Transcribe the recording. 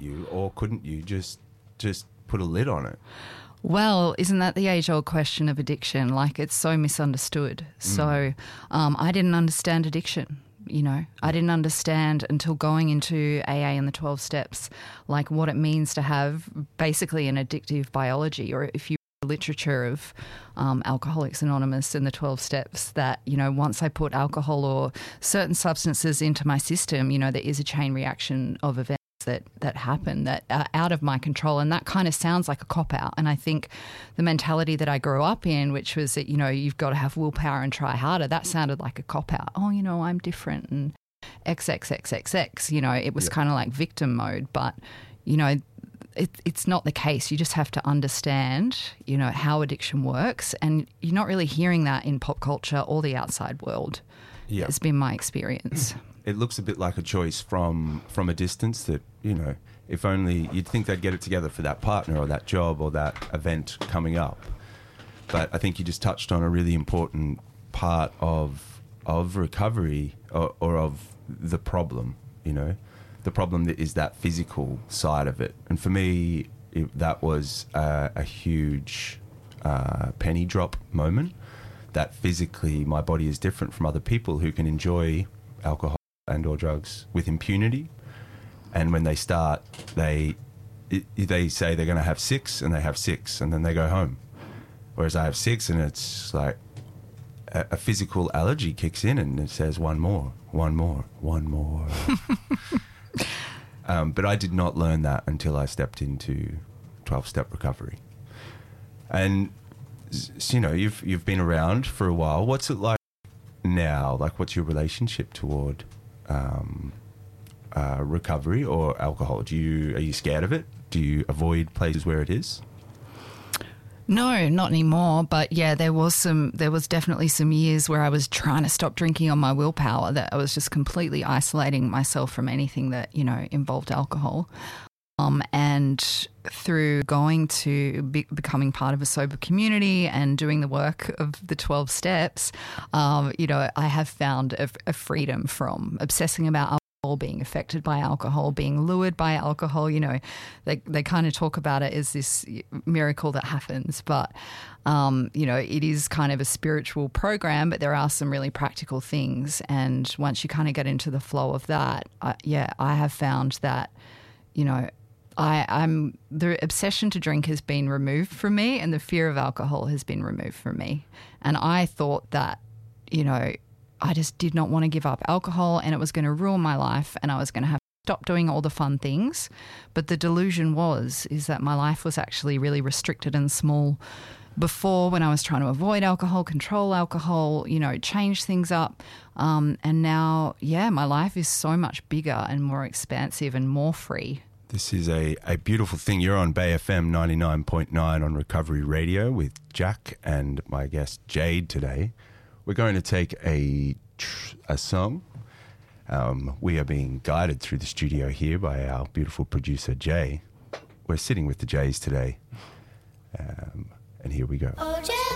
you, or couldn't you just put a lid on it? Well, isn't that the age-old question of addiction? Like, it's so misunderstood. So I didn't understand addiction. I didn't understand until going into AA and the 12 steps, like what it means to have basically an addictive biology, or if you literature of Alcoholics Anonymous and the 12 steps, that, once I put alcohol or certain substances into my system, there is a chain reaction of events that happen that are out of my control. And that kind of sounds like a cop-out. And I think the mentality that I grew up in, which was that, you've got to have willpower and try harder, that sounded like a cop-out. Oh, I'm different and XXXXX, it was kind of like victim mode. But, it's not the case. You just have to understand, how addiction works. And you're not really hearing that in pop culture or the outside world. Yeah. It's been my experience. It looks a bit like a choice from a distance that, if only you'd think they'd get it together for that partner or that job or that event coming up. But I think you just touched on a really important part of recovery or of the problem, The problem that is that physical side of it. And for me, that was a huge penny drop moment, that physically my body is different from other people who can enjoy alcohol and or drugs with impunity. And when they start, they say they're going to have 6 and they have 6 and then they go home. Whereas I have 6 and it's like a physical allergy kicks in and it says one more. But I did not learn that until I stepped into 12-step recovery. And, you've been around for a while. What's it like now? Like, what's your relationship toward recovery or alcohol? Are you scared of it? Do you avoid places where it is? No, not anymore. But yeah, there was definitely some years where I was trying to stop drinking on my willpower, that I was just completely isolating myself from anything that, involved alcohol. And through going to becoming part of a sober community and doing the work of the 12 steps, I have found a freedom from obsessing about alcohol, being affected by alcohol, being lured by alcohol. They kind of talk about it as this miracle that happens, but it is kind of a spiritual program, but there are some really practical things. And once you kind of get into the flow of that, I have found that, the obsession to drink has been removed from me and the fear of alcohol has been removed from me. And I thought that, I just did not want to give up alcohol and it was going to ruin my life and I was going to have to stop doing all the fun things. But the delusion is that my life was actually really restricted and small before, when I was trying to avoid alcohol, control alcohol, change things up. And now, my life is so much bigger and more expansive and more free. This is a beautiful thing. You're on Bay FM 99.9 on Recovery Radio with Jack and my guest Jade today. We're going to take a song. We are being guided through the studio here by our beautiful producer Jay. We're sitting with the Jays today. And here we go. Oh, Jay.